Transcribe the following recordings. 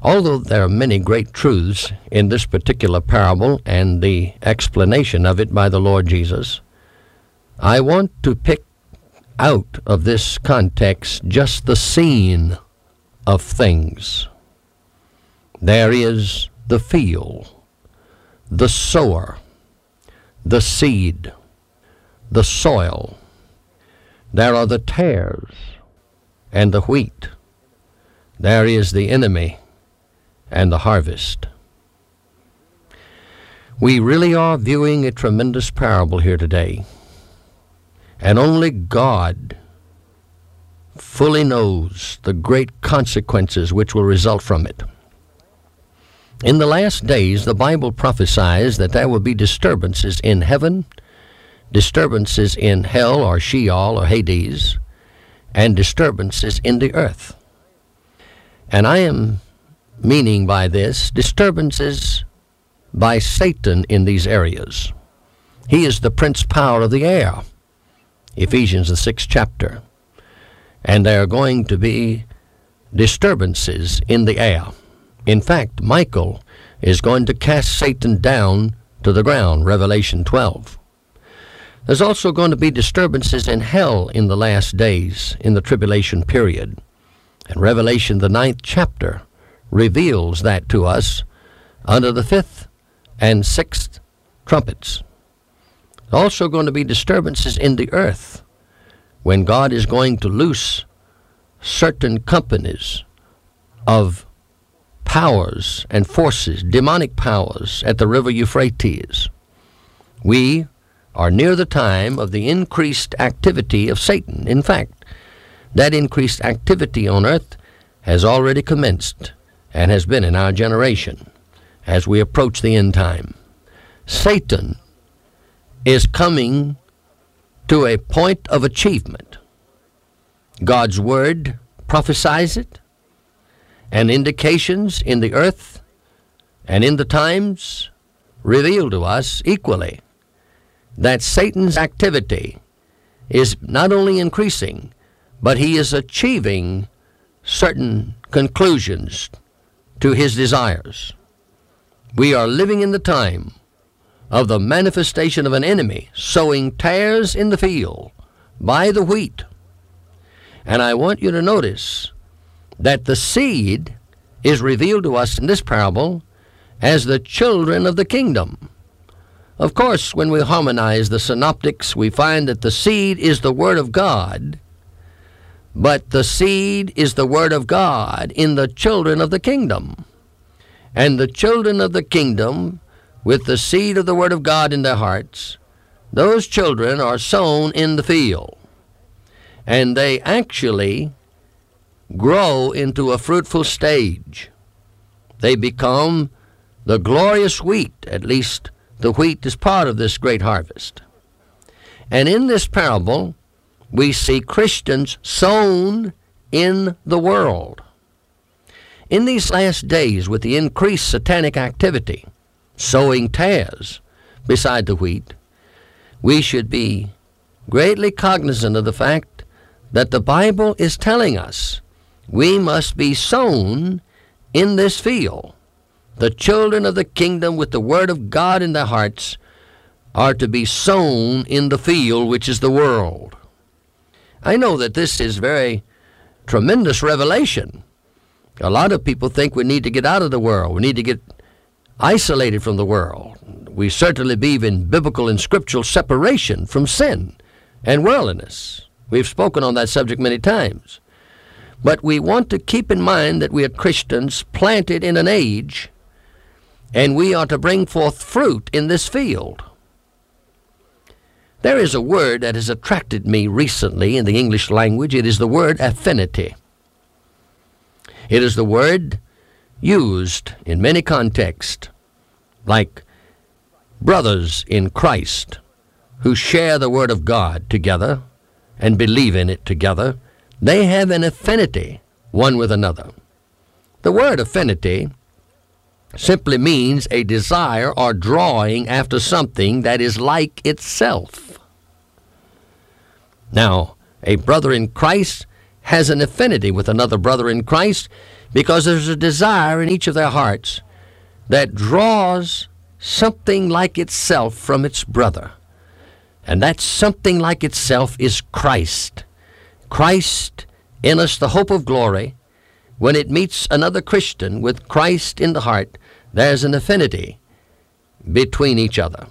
Although there are many great truths in this particular parable and the explanation of it by the Lord Jesus, I want to pick out of this context just the scene of things. There is the field, the sower, the seed, the soil. There are the tares and the wheat. There is the enemy and the harvest. We really are viewing a tremendous parable here today, and only God fully knows the great consequences which will result from it. In the last days, the Bible prophesies that there will be disturbances in heaven, disturbances in hell or Sheol or Hades, and disturbances in the earth. And I am meaning by this disturbances by Satan in these areas. He is the prince power of the air, Ephesians the 6th chapter. And there are going to be disturbances in the air. In fact, Michael is going to cast Satan down to the ground, Revelation 12. There's also going to be disturbances in hell in the last days, in the tribulation period. And Revelation the 9th chapter reveals that to us under the 5th and 6th trumpets. Also going to be disturbances in the earth when God is going to loose certain companies of powers and forces, demonic powers, at the river Euphrates. We are near the time of the increased activity of Satan. In fact, that increased activity on earth has already commenced and has been in our generation as we approach the end time. Satan is coming to a point of achievement. God's word prophesies it, and indications in the earth and in the times reveal to us equally that Satan's activity is not only increasing, but he is achieving certain conclusions to his desires. We are living in the time of the manifestation of an enemy sowing tares in the field by the wheat. And I want you to notice that the seed is revealed to us in this parable as the children of the kingdom. Of course, when we harmonize the synoptics, we find that the seed is the Word of God, but the seed is the Word of God in the children of the kingdom. And the children of the kingdom, with the seed of the Word of God in their hearts, those children are sown in the field. And they actually grow into a fruitful stage. They become the glorious wheat. At least the wheat is part of this great harvest. And in this parable, we see Christians sown in the world. In these last days, with the increased satanic activity, sowing tares beside the wheat, we should be greatly cognizant of the fact that the Bible is telling us we must be sown in this field. The children of the kingdom with the Word of God in their hearts are to be sown in the field, which is the world. I know that this is very tremendous revelation. A lot of people think we need to get out of the world. We need to get isolated from the world. We certainly believe in biblical and scriptural separation from sin and worldliness. We've spoken on that subject many times. But we want to keep in mind that we are Christians planted in an age, and we are to bring forth fruit in this field. There is a word that has attracted me recently in the English language. It is the word affinity. It is the word used in many contexts, like brothers in Christ who share the Word of God together and believe in it together. They have an affinity one with another. The word affinity simply means a desire or drawing after something that is like itself. Now, a brother in Christ has an affinity with another brother in Christ because there's a desire in each of their hearts that draws something like itself from its brother. And that something like itself is Christ. Christ in us, the hope of glory. When it meets another Christian with Christ in the heart, there's an affinity between each other.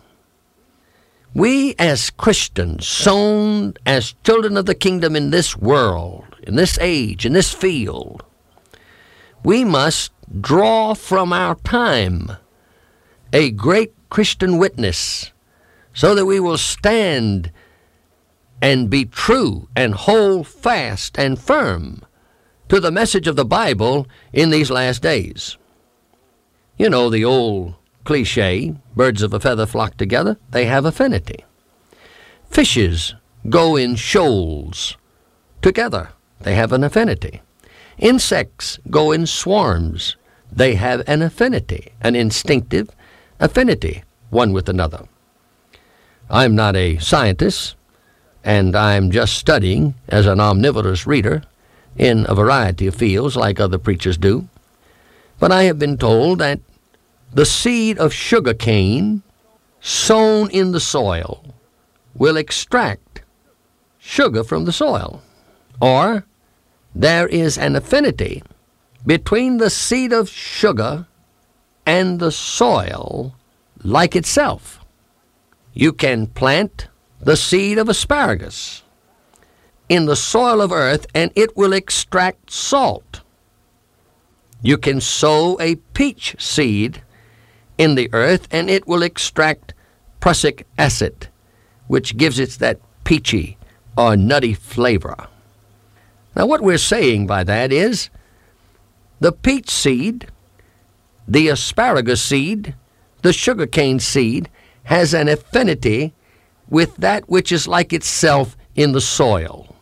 We as Christians, sown as children of the kingdom in this world, in this age, in this field, we must draw from our time a great Christian witness so that we will stand and be true and hold fast and firm to the message of the Bible in these last days. You know the old cliche, birds of a feather flock together, they have affinity. Fishes go in shoals together, they have an affinity. Insects go in swarms, they have an affinity, an instinctive affinity one with another. I'm not a scientist, and I'm just studying as an omnivorous reader in a variety of fields like other preachers do. But I have been told that the seed of sugar cane sown in the soil will extract sugar from the soil. Or there is an affinity between the seed of sugar and the soil like itself. You can plant the seed of asparagus in the soil of earth, and it will extract salt. You can sow a peach seed in the earth, and it will extract prussic acid, which gives it that peachy or nutty flavor. Now, what we're saying by that is the peach seed, the asparagus seed, the sugarcane seed has an affinity with that which is like itself in the soil.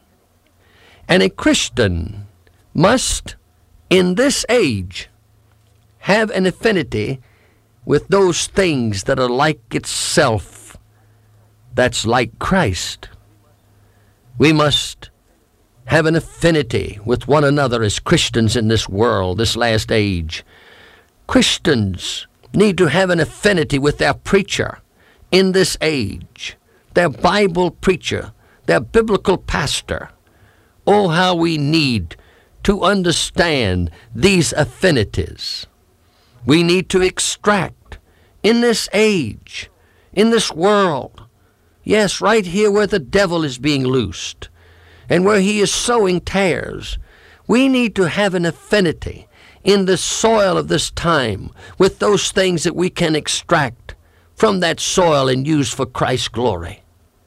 And a Christian must, in this age, have an affinity with those things that are like itself, that's like Christ. We must have an affinity with one another as Christians in this world, this last age. Christians need to have an affinity with their preacher in this age, their Bible preacher, their biblical pastor. Oh, how we need to understand these affinities. We need to extract in this age, in this world, yes, right here where the devil is being loosed and where he is sowing tares, we need to have an affinity in the soil of this time with those things that we can extract from that soil and use for Christ's glory.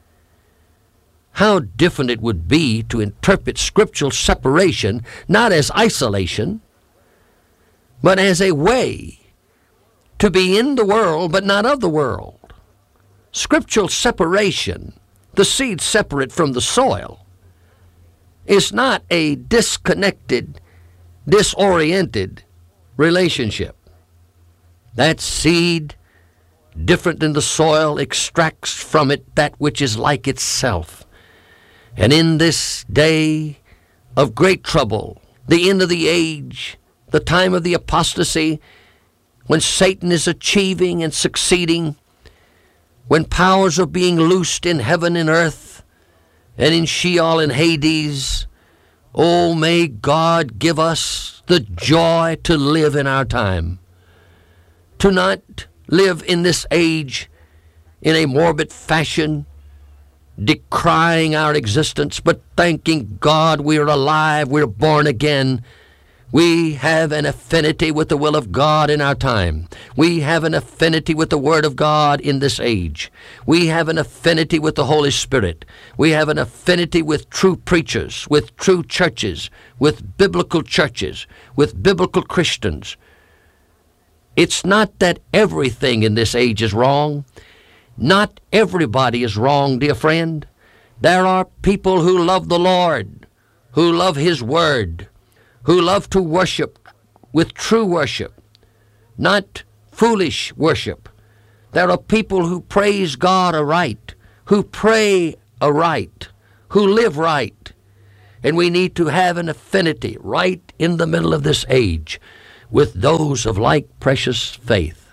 How different it would be to interpret scriptural separation not as isolation, but as a way to be in the world but not of the world. Scriptural separation, the seed separate from the soil, is not a disconnected, disoriented relationship. That seed, different than the soil, extracts from it that which is like itself. And in this day of great trouble, the end of the age, the time of the apostasy, when Satan is achieving and succeeding, when powers are being loosed in heaven and earth, and in Sheol and Hades, oh, may God give us the joy to live in our time, to not live in this age in a morbid fashion, decrying our existence, but thanking God we are alive, we're born again. We have an affinity with the will of God in our time. We have an affinity with the Word of God in this age. We have an affinity with the Holy Spirit. We have an affinity with true preachers, with true churches, with biblical churches, with biblical Christians. It's not that everything in this age is wrong. Not everybody is wrong, dear friend. There are people who love the Lord, who love His Word, who love to worship with true worship, not foolish worship. There are people who praise God aright, who pray aright, who live right. And we need to have an affinity right in the middle of this age with those of like precious faith.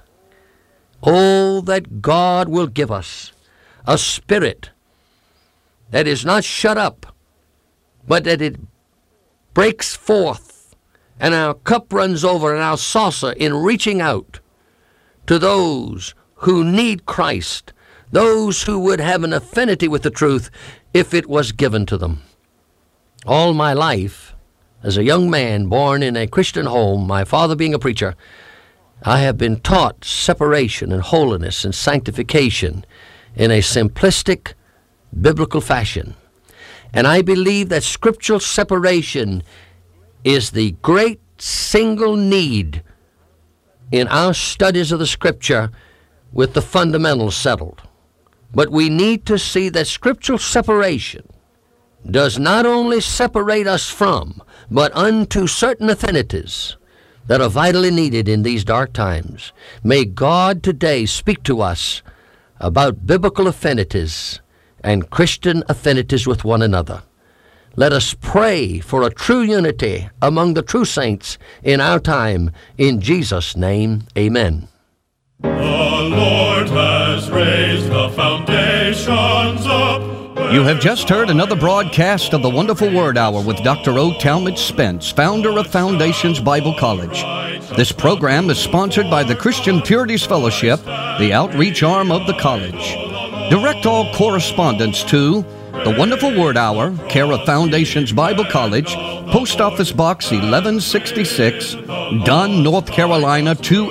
Oh, that God will give us a spirit that is not shut up, but that it breaks forth, and our cup runs over and our saucer in reaching out to those who need Christ, those who would have an affinity with the truth if it was given to them. All my life, as a young man born in a Christian home, my father being a preacher, I have been taught separation and holiness and sanctification in a simplistic biblical fashion. And I believe that scriptural separation is the great single need in our studies of the Scripture with the fundamentals settled. But we need to see that scriptural separation does not only separate us from, but unto certain affinities that are vitally needed in these dark times. May God today speak to us about biblical affinities and Christian affinities with one another. Let us pray for a true unity among the true saints in our time. In Jesus' name, amen. The Lord has raised the foundations up. You have just heard another broadcast of the Wonderful Word Hour with Dr. O. Talmadge Spence, founder of Foundations Bible College. This program is sponsored by the Christian Purities Fellowship, the outreach arm of the college. Direct all correspondence to The Wonderful Word Hour, care of Foundations Bible College, Post Office Box 1166, Dunn, North Carolina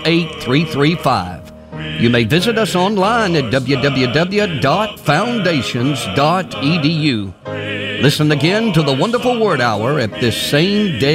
28335. You may visit us online at www.foundations.edu. Listen again to the Wonderful Word Hour at this same day.